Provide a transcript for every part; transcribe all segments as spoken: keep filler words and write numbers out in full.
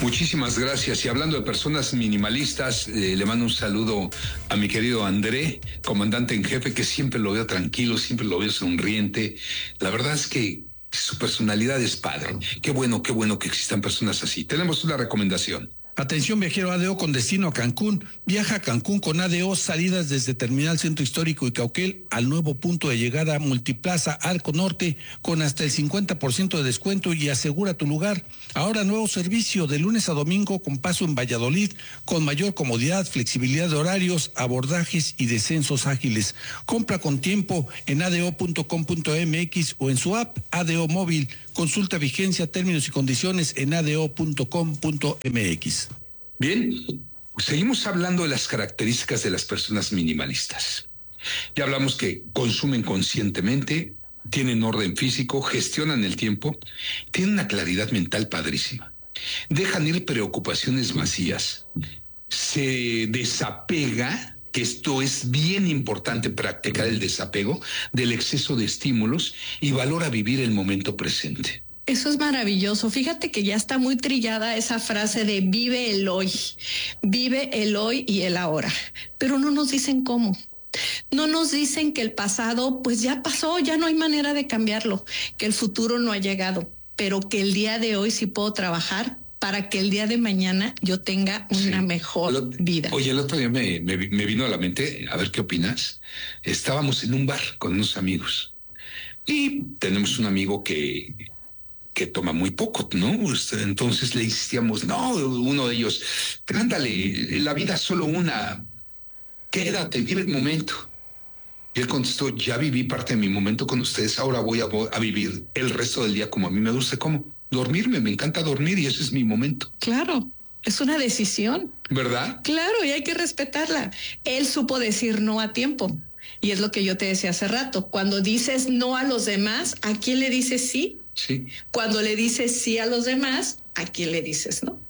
Muchísimas gracias. Y hablando de personas minimalistas, eh, le mando un saludo a mi querido André, comandante en jefe, que siempre lo veo tranquilo, siempre lo veo sonriente. La verdad es que su personalidad es padre. Qué bueno, qué bueno que existan personas así. Tenemos una recomendación. Atención viajero A D O con destino a Cancún. Viaja a Cancún con A D O, salidas desde Terminal Centro Histórico y Cauquel al nuevo punto de llegada Multiplaza Arco Norte con hasta el cincuenta por ciento de descuento y asegura tu lugar. Ahora nuevo servicio de lunes a domingo con paso en Valladolid con mayor comodidad, flexibilidad de horarios, abordajes y descensos ágiles. Compra con tiempo en a d o punto com punto m x o en su app A D O Móvil. Consulta vigencia, términos y condiciones en a d o punto com punto m x. Bien, seguimos hablando de las características de las personas minimalistas. Ya hablamos que consumen conscientemente, tienen orden físico, gestionan el tiempo, tienen una claridad mental padrísima, dejan ir preocupaciones vacías, se desapega, que esto es bien importante, practicar el desapego del exceso de estímulos y valora vivir el momento presente. Eso es maravilloso. Fíjate que ya está muy trillada esa frase de vive el hoy, vive el hoy y el ahora, pero no nos dicen cómo. No nos dicen que el pasado pues ya pasó, ya no hay manera de cambiarlo, que el futuro no ha llegado, pero que el día de hoy sí puedo trabajar para que el día de mañana yo tenga una sí. mejor lo, vida. Oye, el otro día me, me, me vino a la mente, a ver qué opinas. Estábamos en un bar con unos amigos y tenemos un amigo que... que toma muy poco, ¿no? Entonces le insistíamos, no, uno de ellos, ándale, la vida es solo una, quédate, vive el momento. Y él contestó, ya viví parte de mi momento con ustedes, ahora voy a, a vivir el resto del día como a mí me gusta. ¿Cómo? Dormirme, me encanta dormir y ese es mi momento. Claro, es una decisión. ¿Verdad? Claro, y hay que respetarla. Él supo decir no a tiempo. Y es lo que yo te decía hace rato, cuando dices no a los demás, ¿a quién le dices sí? Sí. Cuando le dices sí a los demás, ¿a quién le dices no?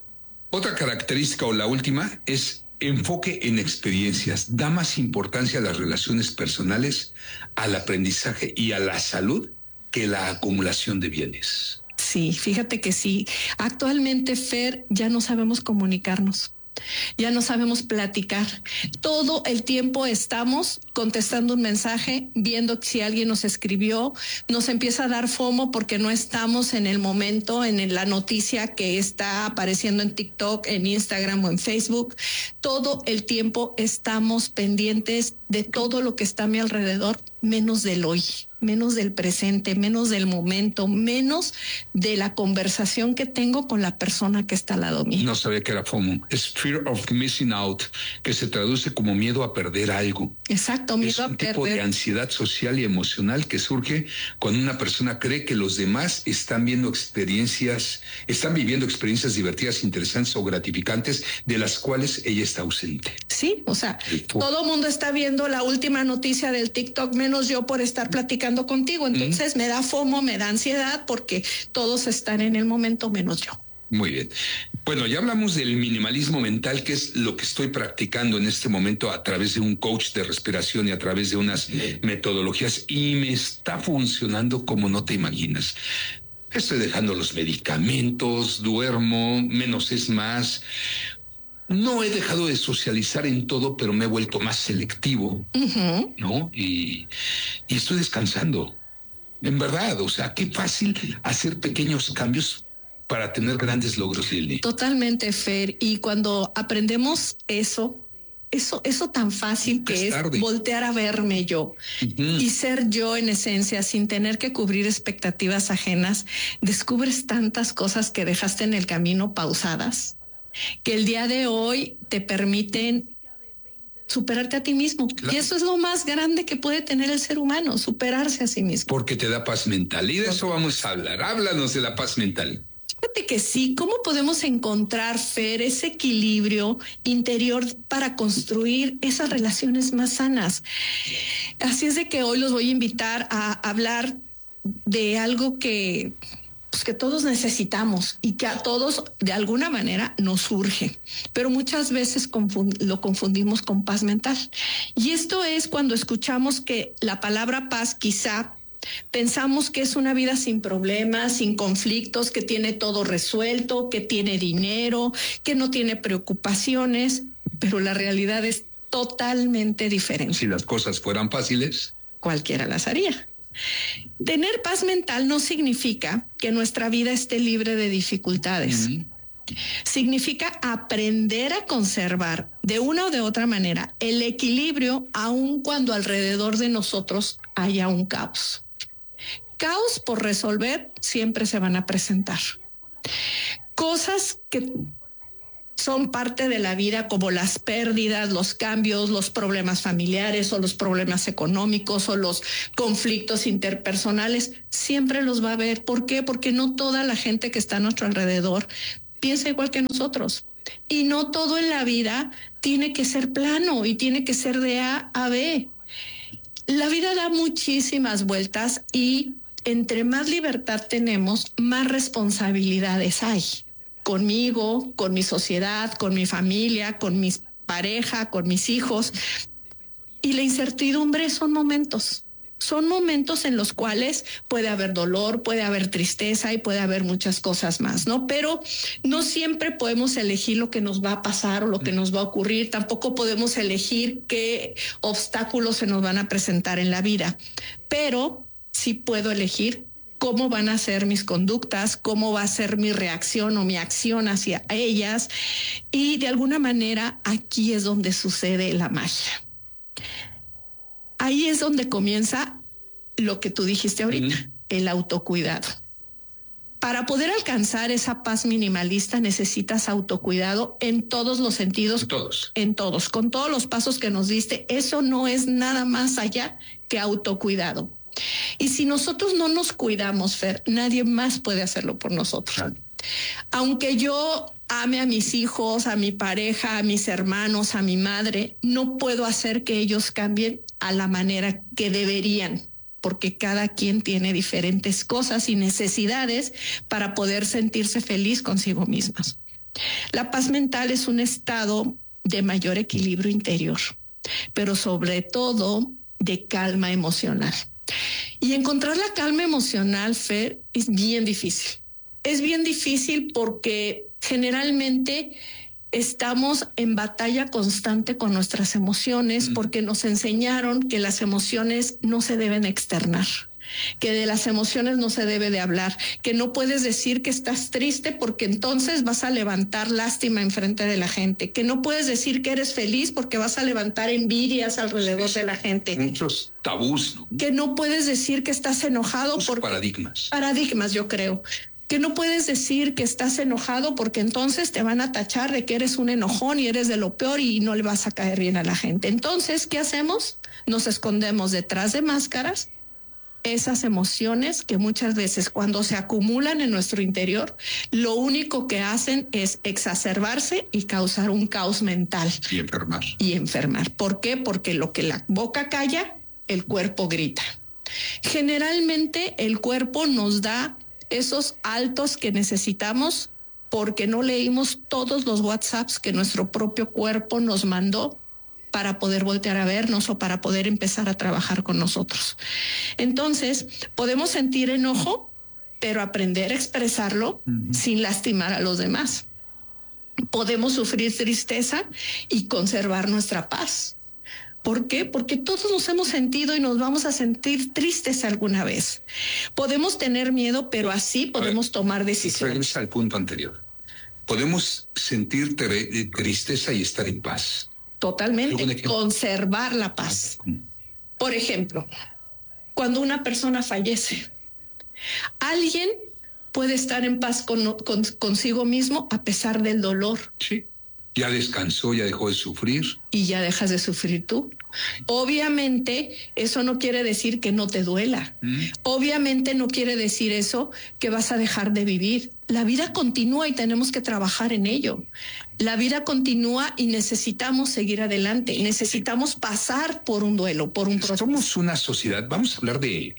Otra característica o la última es enfoque en experiencias. Da más importancia a las relaciones personales, al aprendizaje y a la salud que la acumulación de bienes. Sí, fíjate que sí. Actualmente, Fer, ya no sabemos comunicarnos. Ya no sabemos platicar. Todo el tiempo estamos contestando un mensaje, viendo si alguien nos escribió, nos empieza a dar FOMO porque no estamos en el momento, en la noticia que está apareciendo en TikTok, en Instagram o en Facebook. Todo el tiempo estamos pendientes de todo lo que está a mi alrededor, menos del hoy, menos del presente, menos del momento, menos de la conversación que tengo con la persona que está al lado mío. No sabía que era FOMO. Es Fear of Missing Out, que se traduce como miedo a perder algo. Exacto, miedo es a un perder. tipo de ansiedad social y emocional que surge cuando una persona cree que los demás están viendo experiencias, están viviendo experiencias divertidas, interesantes o gratificantes de las cuales ella está ausente. Sí, o sea, todo el mundo está viendo la última noticia del TikTok, menos yo por estar platicando contigo. Entonces mm. me da FOMO, me da ansiedad porque todos están en el momento menos yo. Muy bien. Bueno, ya hablamos del minimalismo mental, que es lo que estoy practicando en este momento a través de un coach de respiración y a través de unas metodologías, y me está funcionando como no te imaginas. Estoy dejando los medicamentos, duermo, menos es más. No he dejado de socializar en todo, pero me he vuelto más selectivo, uh-huh. ¿no? Y, y estoy descansando. En verdad, o sea, qué fácil hacer pequeños cambios para tener grandes logros, Lili. Totalmente, Fer. Y cuando aprendemos eso, eso, eso tan fácil que es, es voltear a verme yo uh-huh. y ser yo en esencia, sin tener que cubrir expectativas ajenas, descubres tantas cosas que dejaste en el camino pausadas, que el día de hoy te permiten superarte a ti mismo. Claro. Y eso es lo más grande que puede tener el ser humano, superarse a sí mismo. Porque te da paz mental. Y de eso vamos a hablar. Háblanos de la paz mental. Fíjate que sí, ¿cómo podemos encontrar, Fer, ese equilibrio interior para construir esas relaciones más sanas? Así es de que hoy los voy a invitar a hablar de algo que, pues, que todos necesitamos y que a todos de alguna manera nos surge, pero muchas veces confund- lo confundimos con paz mental. Y esto es cuando escuchamos que la palabra paz quizá Pensamos que es una vida sin problemas, sin conflictos, que tiene todo resuelto, que tiene dinero, que no tiene preocupaciones, pero la realidad es totalmente diferente. Si las cosas fueran fáciles, cualquiera las haría. Tener paz mental no significa que nuestra vida esté libre de dificultades. Mm-hmm. Significa aprender a conservar de una o de otra manera el equilibrio aun cuando alrededor de nosotros haya un caos. Caos por resolver siempre se van a presentar. Cosas que son parte de la vida, como las pérdidas, los cambios, los problemas familiares o los problemas económicos o los conflictos interpersonales, siempre los va a haber. ¿Por qué? Porque no toda la gente que está a nuestro alrededor piensa igual que nosotros. Y no todo en la vida tiene que ser plano y tiene que ser de A a B. La vida da muchísimas vueltas y entre más libertad tenemos, más responsabilidades hay. Conmigo, con mi sociedad, con mi familia, con mi pareja, con mis hijos. Y la incertidumbre son momentos. Son momentos en los cuales puede haber dolor, puede haber tristeza y puede haber muchas cosas más, ¿no? Pero no siempre podemos elegir lo que nos va a pasar o lo que nos va a ocurrir. Tampoco podemos elegir qué obstáculos se nos van a presentar en la vida. Pero sí puedo elegir cómo van a ser mis conductas, cómo va a ser mi reacción o mi acción hacia ellas. Y de alguna manera aquí es donde sucede la magia. Ahí es donde comienza lo que tú dijiste ahorita, mm. el autocuidado. Para poder alcanzar esa paz minimalista necesitas autocuidado en todos los sentidos. En todos. En todos, con todos los pasos que nos diste. Eso no es nada más allá que autocuidado. Y si nosotros no nos cuidamos, Fer, nadie más puede hacerlo por nosotros. Claro. Aunque yo ame a mis hijos, a mi pareja, a mis hermanos, a mi madre, no puedo hacer que ellos cambien a la manera que deberían, porque cada quien tiene diferentes cosas y necesidades para poder sentirse feliz consigo mismas. La paz mental es un estado de mayor equilibrio interior, pero sobre todo de calma emocional. Y encontrar la calma emocional, Fer, es bien difícil. Es bien difícil porque generalmente estamos en batalla constante con nuestras emociones, mm. porque nos enseñaron que las emociones no se deben externar, que de las emociones no se debe de hablar, que no puedes decir que estás triste porque entonces vas a levantar lástima enfrente de la gente, que no puedes decir que eres feliz porque vas a levantar envidias alrededor de la gente. Muchos tabús, ¿no? Que no puedes decir que estás enojado por paradigmas. Paradigmas, yo creo. Que no puedes decir que estás enojado porque entonces te van a tachar de que eres un enojón y eres de lo peor y no le vas a caer bien a la gente. Entonces, ¿qué hacemos? Nos escondemos detrás de máscaras. Esas emociones que muchas veces cuando se acumulan en nuestro interior, lo único que hacen es exacerbarse y causar un caos mental. Y enfermar. Y enfermar. ¿Por qué? Porque lo que la boca calla, el cuerpo grita. Generalmente el cuerpo nos da esos altos que necesitamos porque no leímos todos los WhatsApps que nuestro propio cuerpo nos mandó para poder voltear a vernos o para poder empezar a trabajar con nosotros. Entonces, podemos sentir enojo, pero aprender a expresarlo uh-huh. sin lastimar a los demás. Podemos sufrir tristeza y conservar nuestra paz. ¿Por qué? Porque todos nos hemos sentido y nos vamos a sentir tristes alguna vez. Podemos tener miedo, pero así podemos ver, tomar decisiones. Regresa al punto anterior. Podemos sentir tre- tristeza y estar en paz. Totalmente, conservar la paz. Por ejemplo, cuando una persona fallece, alguien puede estar en paz con, con, consigo mismo a pesar del dolor. Sí. Ya descansó, ya dejó de sufrir. Y ya dejas de sufrir tú. Obviamente, eso no quiere decir que no te duela. ¿Mm? Obviamente no quiere decir eso que vas a dejar de vivir. La vida continúa y tenemos que trabajar en ello. La vida continúa y necesitamos seguir adelante. Necesitamos pasar por un duelo, por un proceso. Somos una sociedad, vamos a hablar de,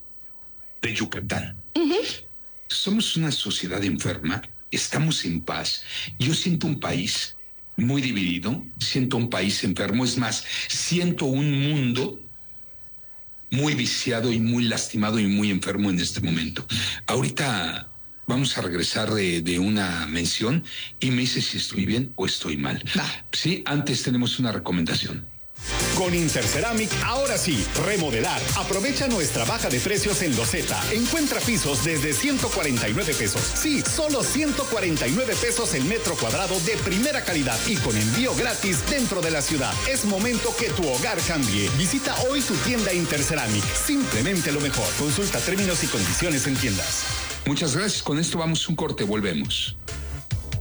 de Yucatán. Uh-huh. Somos una sociedad enferma. Estamos en paz. Yo siento un país muy dividido, siento un país enfermo, es más, siento un mundo muy viciado y muy lastimado y muy enfermo en este momento. Ahorita vamos a regresar de, de una mención y me dice si estoy bien o estoy mal. Va. Sí, antes tenemos una recomendación. Con Interceramic, ahora sí, remodelar. Aprovecha nuestra baja de precios en Loseta. Encuentra pisos desde ciento cuarenta y nueve pesos. Sí, solo ciento cuarenta y nueve pesos el metro cuadrado de primera calidad y con envío gratis dentro de la ciudad. Es momento que tu hogar cambie. Visita hoy tu tienda Interceramic. Simplemente lo mejor. Consulta términos y condiciones en tiendas. Muchas gracias. Con esto vamos a un corte. Volvemos.